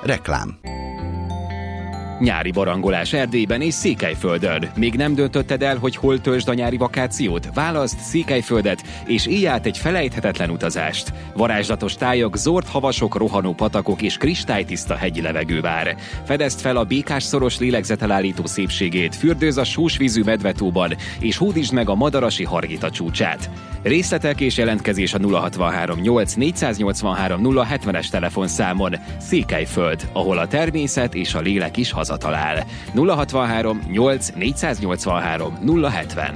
Reklám. Nyári barangolás Erdélyben és Székelyföldön. Még nem döntötted el, hogy hol töltsd a nyári vakációt? Válaszd Székelyföldet, és élj át egy felejthetetlen utazást. Varázslatos tájak, zord havasok, rohanó patakok és kristálytiszta hegyi levegő vár. Fedezd fel a Békás-szoros lélegzetelállító szépségét, fürdőzz a sósvízű Medvetóban, és hódítsd meg a Madarasi Hargita csúcsát. Részletek és jelentkezés a 063 8 483 070-es telefonszámon. Székelyföld, ahol a természet és a lélek is hazatalál. 063 8 483 070.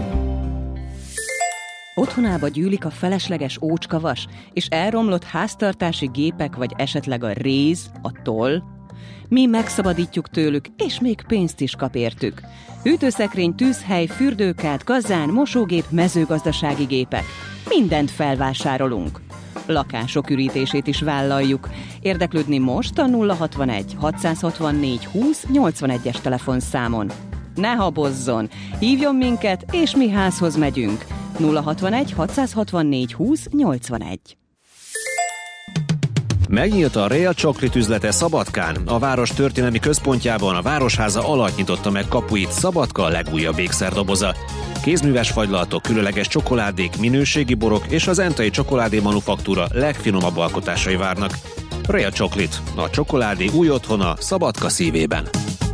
Otthonába gyűlik a felesleges ócskavas, és elromlott háztartási gépek, vagy esetleg a réz, a toll? Mi megszabadítjuk tőlük, és még pénzt is kap értük. Hűtőszekrény, tűzhely, fürdőkád, kazán, mosógép, mezőgazdasági gépek. Mindent felvásárolunk. Lakások ürítését is vállaljuk. Érdeklődni most a 061 664 20 81-es telefonszámon. Ne habozzon! Hívjon minket, és mi házhoz megyünk. 061 664 20 81. Megnyílt a Real Chocolate üzlete Szabadkán. A város történelmi központjában a Városháza alatt nyitotta meg kapuit Szabadka a legújabb ékszerdoboza. Kézműves fagylaltok, különleges csokoládék, minőségi borok és az Entai Csokoládé Manufaktúra legfinomabb alkotásai várnak. Real Chocolate, a csokoládé új otthona Szabadka szívében.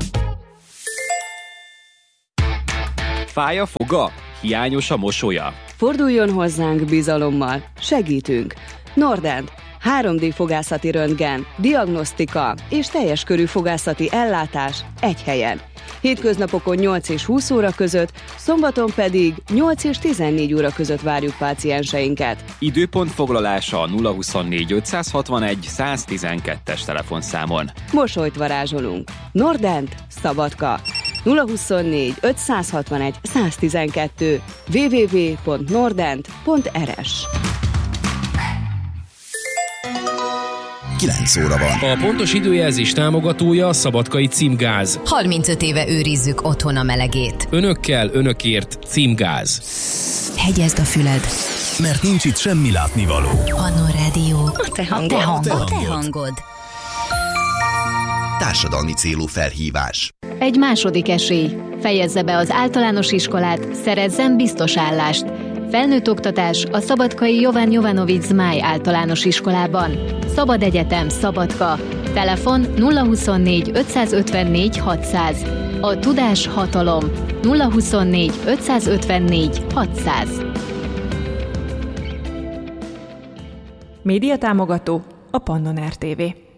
Fáj a foga? Hiányos a mosolya? Forduljon hozzánk bizalommal, segítünk. Nordent, 3D fogászati röntgen, diagnosztika és teljes körű fogászati ellátás egy helyen. Hétköznapokon 8 és 20 óra között, szombaton pedig 8 és 14 óra között várjuk pácienseinket. Időpontfoglalása a 024 561 112-es telefonszámon. Mosolyt varázsolunk. Nordent, Szabadka. 024 561 112 www.nordent.rs. 9 óra van. A pontos időjelzés támogatója a Szabadkai Címgáz. 35 éve őrizzük otthon a melegét. Önökkel, önökért Címgáz. Hegyezd a füled, Mert nincs itt semmi látnivaló. Pannon Rádió. A te hangod. Társadalmi célú felhívás. Egy második esély. Fejezze be az általános iskolát, szerezzen biztos állást. Felnőtt oktatás a Szabadkai Jovan Jovanovic Zmáj általános iskolában. Szabad Egyetem Szabadka. Telefon 024 554 600. A tudás hatalom. 024 554 600. Média támogató a Pannon RTV.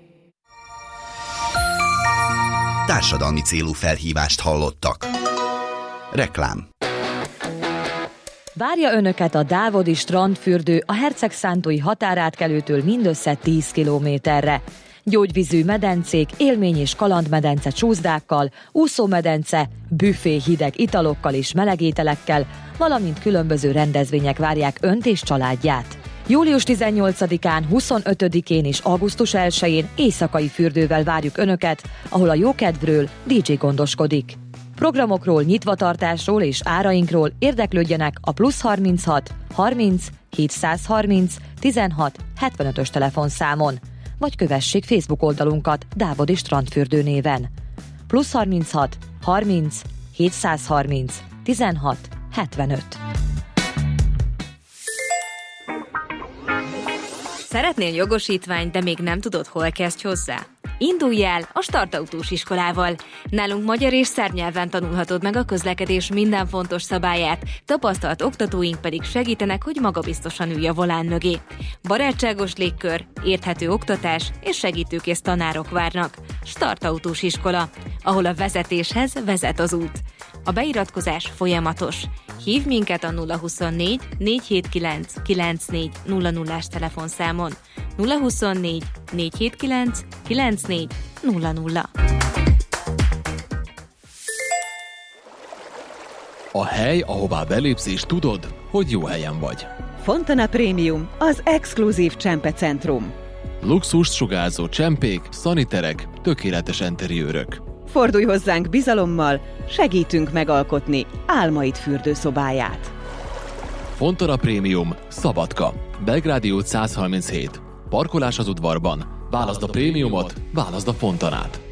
Társadalmi célú felhívást hallottak. Reklám. Várja Önöket a Dávodi strandfürdő a Hercegszántói határátkelőtől mindössze 10 kilométerre. Gyógyvízű medencék, élmény- és kalandmedence csúszdákkal, úszómedence, büfé hideg italokkal és melegételekkel, valamint különböző rendezvények várják Önt és családját. Július 18-án, 25-én és augusztus 1-én éjszakai fürdővel várjuk Önöket, ahol a jókedvről DJ gondoskodik. Programokról, nyitvatartásról és árainkról érdeklődjenek a +36 30 730 16 75-ös telefonszámon, vagy kövessék Facebook oldalunkat Dávodi Strandfürdő néven. +36 30 730 16 75. Szeretnél jogosítványt, de még nem tudod, hol kezdj hozzá? Indulj el a Startautós iskolával. Nálunk magyar és szerb nyelven tanulhatod meg a közlekedés minden fontos szabályát, tapasztalt oktatóink pedig segítenek, hogy magabiztosan ülj a volán mögé. Barátságos légkör, érthető oktatás és segítőkész tanárok várnak. Startautós iskola, ahol a vezetéshez vezet az út. A beiratkozás folyamatos. Hívd minket a 024 479 9400-as telefonszámon. 024 479 9400. A hely, ahová belépsz és tudod, hogy jó helyen vagy. Fontana Premium, az exkluzív csempecentrum. Luxust sugárzó csempék, szaniterek, tökéletes enteriőrök. Fordulj hozzánk bizalommal, segítünk megalkotni álmaid fürdőszobáját. Fontana Premium, Szabadka, Belgrádi út 137. Parkolás az udvarban. Válaszd a prémiumot, válaszd a Fontanát.